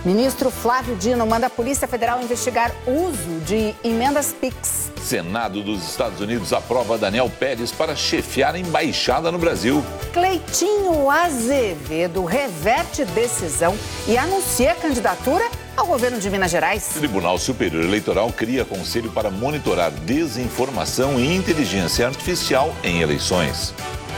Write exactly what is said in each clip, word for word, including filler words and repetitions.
Ministro Flávio Dino manda a Polícia Federal investigar uso de emendas Pix. Senado dos Estados Unidos aprova Daniel Pérez para chefiar a embaixada no Brasil. Cleitinho Azevedo reverte decisão e anuncia candidatura ao governo de Minas Gerais. O Tribunal Superior Eleitoral cria conselho para monitorar desinformação e inteligência artificial em eleições.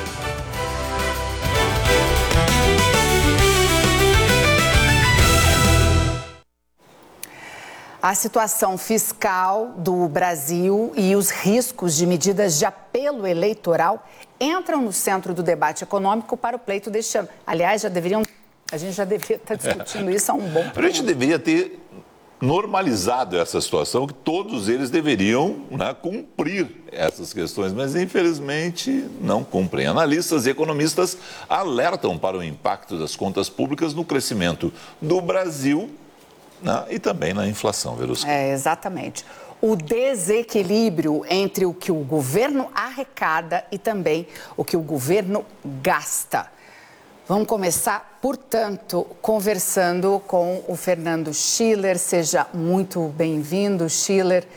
A situação fiscal do Brasil e os riscos de medidas de apelo eleitoral entram no centro do debate econômico para o pleito deste ano. Aliás, já deveriam, a gente já deveria estar discutindo isso há um bom tempo. A gente deveria ter normalizado essa situação, que todos eles deveriam, né, cumprir essas questões, mas infelizmente não cumprem. Analistas e economistas alertam para o impacto das contas públicas no crescimento do Brasil, né, e também na inflação, Verusca. É, exatamente. O desequilíbrio entre o que o governo arrecada e também o que o governo gasta. Vamos começar, portanto, conversando com o Fernando Schiller. Seja muito bem-vindo, Schiller.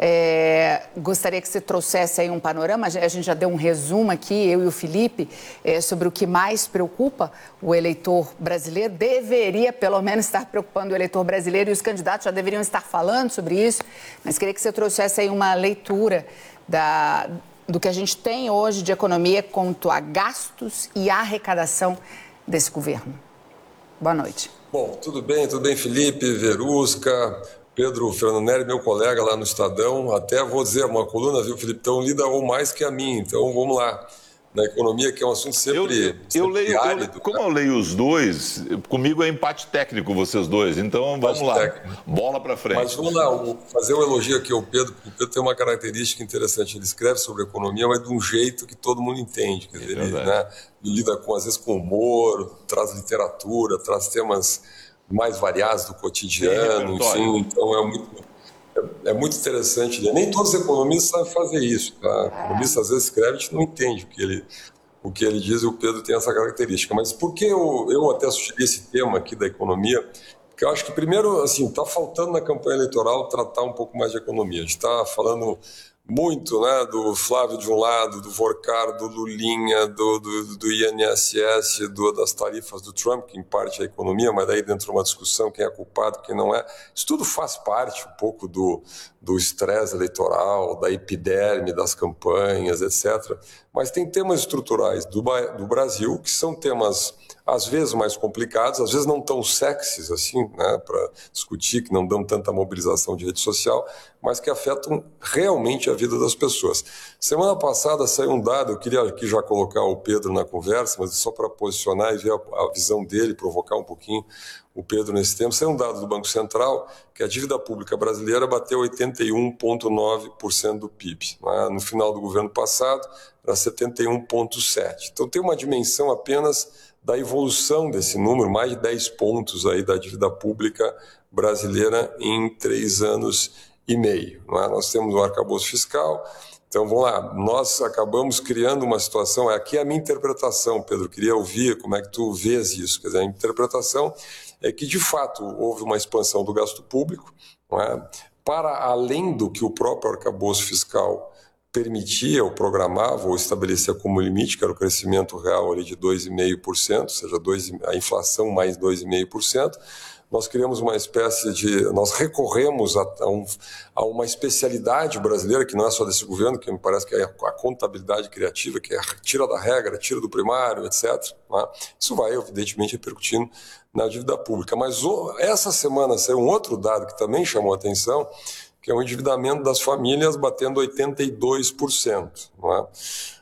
É, gostaria que você trouxesse aí um panorama. A gente já deu um resumo aqui, eu e o Felipe, é, sobre o que mais preocupa o eleitor brasileiro. Deveria, pelo menos, estar preocupando o eleitor brasileiro, e os candidatos já deveriam estar falando sobre isso. Mas queria que você trouxesse aí uma leitura da, do que a gente tem hoje de economia quanto a gastos e arrecadação desse governo. Boa noite. Bom, tudo bem, tudo bem, Felipe, Verusca, Pedro Fernando Neri, meu colega lá no Estadão. Até vou dizer, uma coluna, viu, Felipe, então lida ou mais que a mim, então vamos lá. Na economia, que é um assunto sempre, eu, eu, sempre eu leio, árido. Eu, como eu leio os dois, comigo é empate técnico vocês dois, então empate vamos lá, técnico. Bola para frente. Mas vamos lá, vou fazer um elogio aqui ao Pedro, porque o Pedro tem uma característica interessante, ele escreve sobre economia, mas de um jeito que todo mundo entende, quer dizer, é ele, né, ele lida com, às vezes com humor, traz literatura, traz temas mais variados do cotidiano, enfim, então é muito... É muito interessante, né? Nem todos os economistas sabem fazer isso. Tá? O economista às vezes escreve, a gente não entende o que ele, o que ele diz, e o Pedro tem essa característica. Mas por que eu, eu até sugeri esse tema aqui da economia? Porque eu acho que, primeiro, assim, está faltando na campanha eleitoral tratar um pouco mais de economia. A gente está falando muito, né, do Flávio de um lado, do Vorcar, do Lulinha, do, do, do I N S S, do, das tarifas do Trump, que em parte é a economia, mas daí dentro de uma discussão quem é culpado, quem não é. Isso tudo faz parte um pouco do do estresse eleitoral, da epiderme, das campanhas, etcétera. Mas tem temas estruturais do, do Brasil que são temas, às vezes, mais complicados, às vezes não tão sexys assim, né, para discutir, que não dão tanta mobilização de rede social, mas que afetam realmente a vida das pessoas. Semana passada saiu um dado, eu queria aqui já colocar o Pedro na conversa, mas só para posicionar e ver a, a visão dele, provocar um pouquinho o Pedro nesse tempo. Saiu um dado do Banco Central que a dívida pública brasileira bateu oitenta e um vírgula nove por cento do P I B. Né? No final do governo passado, era setenta e um vírgula sete por cento. Então tem uma dimensão apenas da evolução desse número, mais de dez pontos aí da dívida pública brasileira em três anos e meio. Né? Nós temos o arcabouço fiscal. Então, vamos lá, nós acabamos criando uma situação, aqui é a minha interpretação, Pedro, queria ouvir como é que tu vês isso. Quer dizer, a interpretação é que, de fato, houve uma expansão do gasto público, não é? Para além do que o próprio arcabouço fiscal permitia ou programava ou estabelecia como limite, que era o crescimento real ali de dois vírgula cinco por cento, ou seja, dois, a inflação mais dois vírgula cinco por cento, nós criamos uma espécie de... Nós recorremos a, a, um, a uma especialidade brasileira, que não é só desse governo, que me parece que é a contabilidade criativa, que é tira da regra, tira do primário, etcétera. Né? Isso vai, evidentemente, repercutindo na dívida pública. Mas o, essa semana saiu um outro dado que também chamou a atenção, que é o endividamento das famílias batendo oitenta e dois por cento. Não é?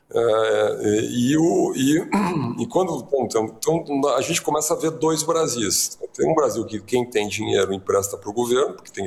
É, e, o, e, e quando então, então, a gente começa a ver dois Brasis. Tem um Brasil que quem tem dinheiro empresta para o governo, porque tem